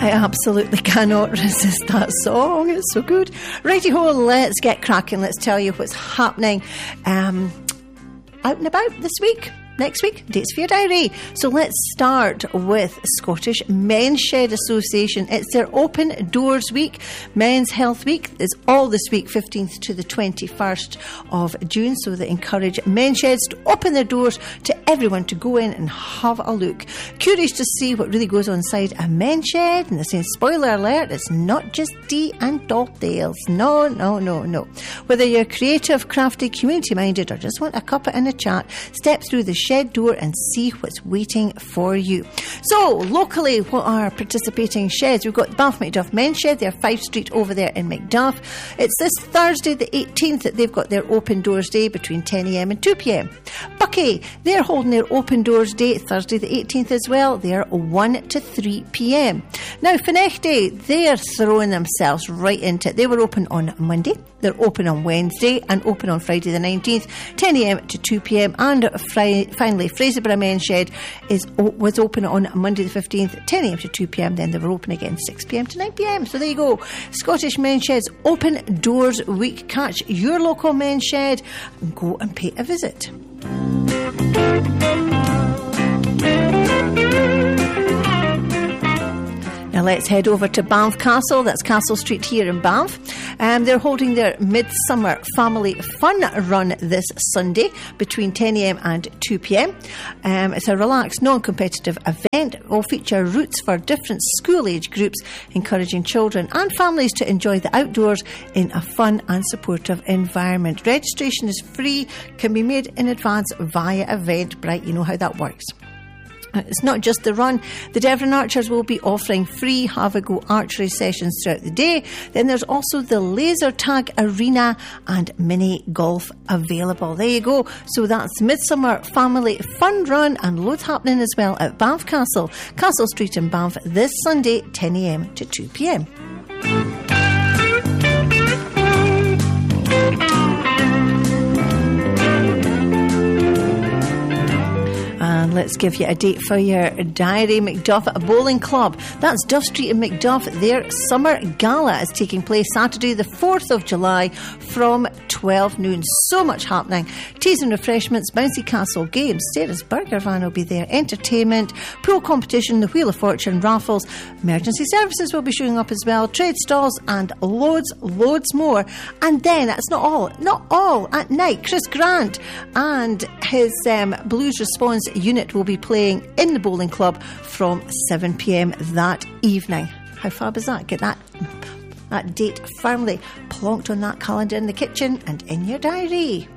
I absolutely cannot resist that song. It's so good. Righty-ho, let's get cracking. Let's tell you what's happening out and about this week. Next week, dates for your diary. So let's start with Scottish Men's Shed Association. It's their Open Doors Week. Men's Health Week is all this week, 15th to the 21st of June. So they encourage men's sheds to open their doors to everyone to go in and have a look. Curious to see what really goes on inside a men's shed. And they're saying, spoiler alert, it's not just Dee and Dothdales. No. Whether you're creative, crafty, community-minded, or just want a cuppa and a chat, step through the shed door and see what's waiting for you. So, locally, what are participating sheds? We've got Banff Macduff Men's Shed. They're 5 Street over there in Macduff. It's this Thursday, the 18th, that they've got their Open Doors Day between 10am and 2pm. Bucky, they're holding their Open Doors Day Thursday, the 18th as well. They're 1 to 3pm. Now, Fenechtae, they're throwing themselves right into it. They were open on Monday. They're open on Wednesday and open on Friday the 19th, 10am to 2pm. And finally, Fraserburgh Men's Shed was open on Monday the 15th, 10am to 2pm. Then they were open again 6pm to 9pm. So there you go. Scottish Men's Shed's Open Doors Week. Catch your local men's shed and go and pay a visit. Now let's head over to Banff Castle. That's Castle Street here in Banff. They're holding their Midsummer Family Fun Run this Sunday between 10am and 2pm. It's a relaxed, non-competitive event. It will feature routes for different school age groups, encouraging children and families to enjoy the outdoors in a fun and supportive environment. Registration is free, can be made in advance via Eventbrite. You know how that works. It's not just the run. The Devon Archers will be offering free have-a-go archery sessions throughout the day. Then there's also the laser tag arena and mini golf available. There you go. So that's Midsummer Family Fun Run, and loads happening as well at Banff Castle, Castle Street in Banff this Sunday, 10am to 2pm. And let's give you a date for your diary. Macduff Bowling Club. That's Duff Street in Macduff. Their Summer Gala is taking place Saturday the 4th of July from 12 noon. So much happening. Teas and refreshments, bouncy castle games. Sarah's Burger Van will be there. Entertainment, pool competition, the Wheel of Fortune, raffles. Emergency services will be showing up as well. Trade stalls and loads more. And then, that's not all. At night, Chris Grant and his Blues Response unit will be playing in the bowling club from 7pm that evening. How fab is that? Get that date firmly plonked on that calendar in the kitchen and in your diary.